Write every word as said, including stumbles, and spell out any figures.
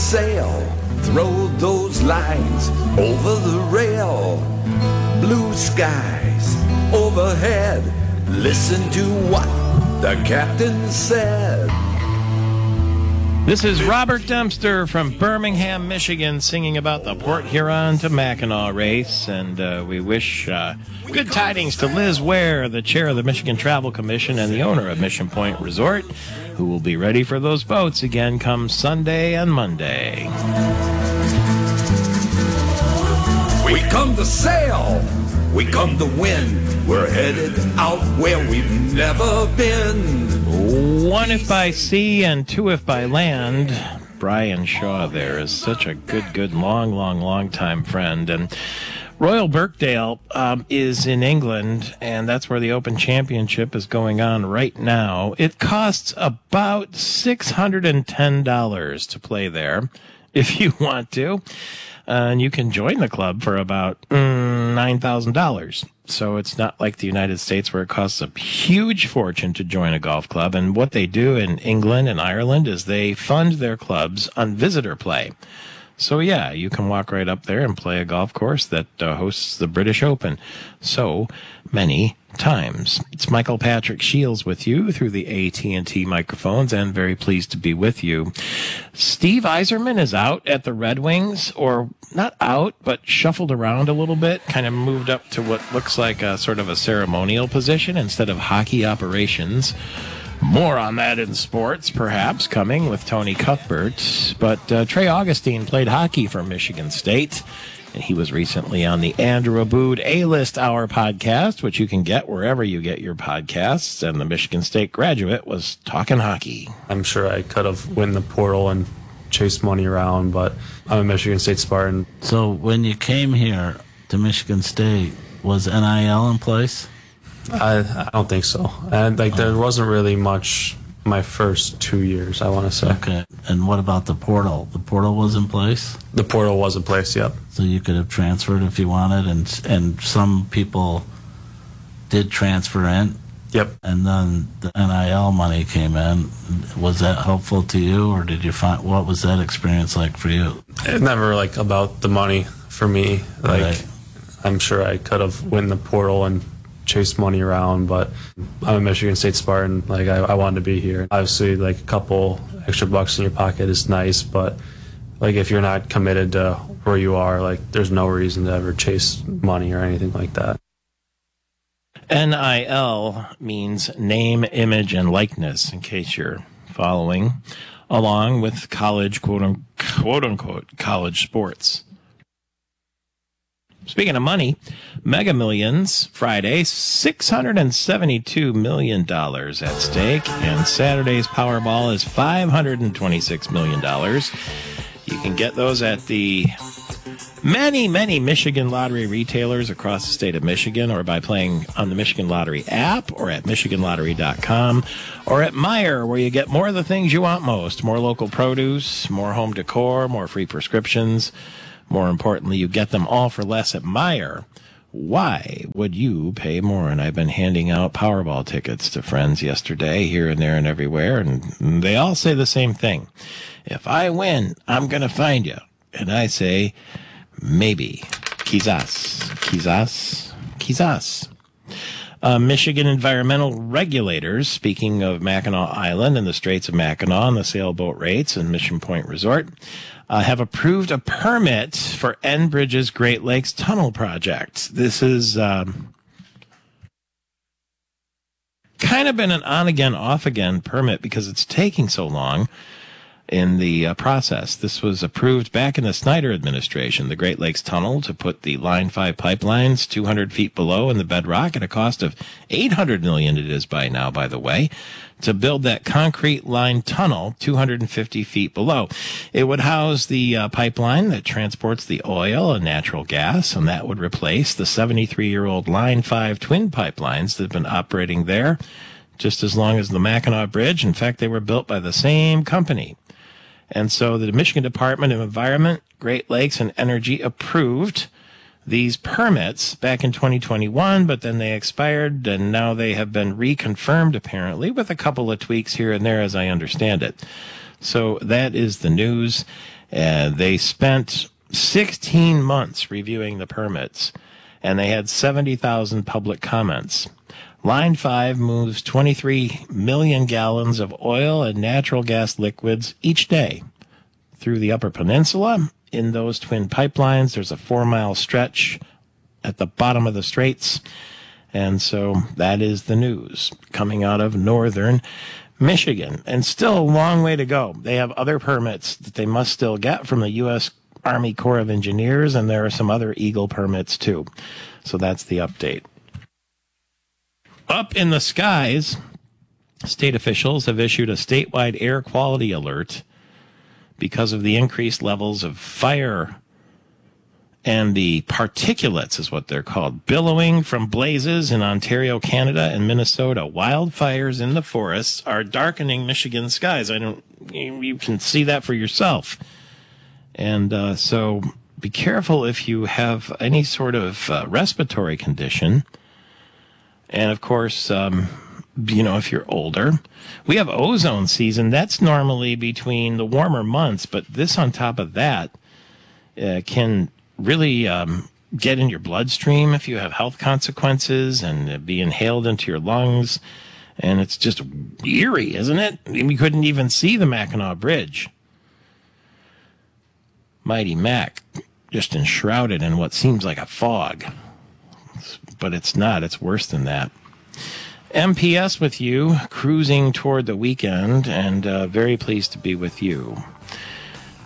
sail, throw those lines over the rail. Blue skies overhead, listen to what the captain said. This is Robert Dempster from Birmingham, Michigan, singing about the Port Huron to Mackinac race. And uh, we wish uh, good tidings to Liz Ware, the chair of the Michigan Travel Commission and the owner of Mission Point Resort, who will be ready for those boats again come Sunday and Monday. We come to sail, we come to win. We're headed out where we've never been. One if by sea and two if by land. Brian Shaw there is such a good, good, long, long, long time friend. And Royal Birkdale um, is in England, and that's where the Open Championship is going on right now. It costs about six hundred ten dollars to play there if you want to. Uh, and you can join the club for about mm, nine thousand dollars. So it's not like the United States where it costs a huge fortune to join a golf club. And what they do in England and Ireland is they fund their clubs on visitor play. So, yeah, you can walk right up there and play a golf course that uh, hosts the British Open so many times. It's Michael Patrick Shields with you through the A T and T microphones, and very pleased to be with you. Steve Yzerman is out at the Red Wings, or not out, but shuffled around a little bit, kind of moved up to what looks like a sort of a ceremonial position instead of hockey operations. More on that in sports, perhaps, coming with Tony Cuthbert. But uh, Trey Augustine played hockey for Michigan State, and he was recently on the Andrew Abood A-List Hour podcast, which you can get wherever you get your podcasts. And the Michigan State graduate was talking hockey. I'm sure I could have won the portal and chased money around, but I'm a Michigan State Spartan. So when you came here to Michigan State, was N I L in place? I, I don't think so. And like there wasn't really much my first two years, I want to say. Okay. And what about the portal? The portal was in place? The portal was in place, yep. So you could have transferred if you wanted, and and some people did transfer in. Yep. And then the N I L money came in. Was that helpful to you, or did you find, what was that experience like for you? It's never like about the money for me. Like Right. I'm sure I could have won the portal and chase money around, but I'm a Michigan State Spartan. Like I, I wanted to be here. Obviously, like a couple extra bucks in your pocket is nice, but like if you're not committed to where you are, like there's no reason to ever chase money or anything like that. N I L means name, image, and likeness, in case you're following along with college, quote unquote, unquote college sports. Speaking of money, Mega Millions Friday, six hundred seventy-two million dollars at stake, and Saturday's Powerball is five hundred twenty-six million dollars. You can get those at the many, many Michigan Lottery retailers across the state of Michigan, or by playing on the Michigan Lottery app, or at michigan lottery dot com, or at Meijer, where you get more of the things you want most. More local produce, more home decor, more free prescriptions. More importantly, you get them all for less at Meijer. Why would you pay more? And I've been handing out Powerball tickets to friends yesterday, here and there and everywhere, and they all say the same thing. If I win, I'm going to find you. And I say, maybe. Quizás. Quizás. Quizás. Uh, Michigan environmental regulators, speaking of Mackinac Island and the Straits of Mackinac and the sailboat rates and Mission Point Resort, uh, have approved a permit for Enbridge's Great Lakes Tunnel project. This is um, kind of been an on-again, off-again permit because it's taking so long in the uh, process. This was approved back in the Snyder administration, the Great Lakes Tunnel, to put the Line five pipelines two hundred feet below in the bedrock at a cost of eight hundred million dollars it is by now, by the way, to build that concrete line tunnel two hundred fifty feet below. It would house the uh, pipeline that transports the oil and natural gas, and that would replace the seventy-three-year-old Line five twin pipelines that have been operating there just as long as the Mackinac Bridge. In fact, they were built by the same company. And so the Michigan Department of Environment, Great Lakes, and Energy approved these permits back in twenty twenty-one, but then they expired, and now they have been reconfirmed, apparently, with a couple of tweaks here and there, as I understand it. So that is the news. Uh, they spent sixteen months reviewing the permits, and they had seventy thousand public comments. Line five moves twenty-three million gallons of oil and natural gas liquids each day through the Upper Peninsula. In those twin pipelines, there's a four-mile stretch at the bottom of the straits. And so that is the news coming out of northern Michigan. And still a long way to go. They have other permits that they must still get from the U S Army Corps of Engineers, and there are some other Eagle permits too. So that's the update. Up in the skies, state officials have issued a statewide air quality alert because of the increased levels of fire and the particulates, is what they're called, billowing from blazes in Ontario, Canada, and Minnesota. Wildfires in the forests are darkening Michigan skies. I don't. You can see that for yourself. And uh, so be careful if you have any sort of uh, respiratory condition. And, of course, um, you know, if you're older. We have ozone season. That's normally between the warmer months, but this on top of that uh, can really um, get in your bloodstream if you have health consequences and uh, be inhaled into your lungs. And it's just eerie, isn't it? We couldn't even see the Mackinac Bridge. Mighty Mac, just enshrouded in what seems like a fog. But it's not. It's worse than that. M P S with you, cruising toward the weekend, and uh, very pleased to be with you.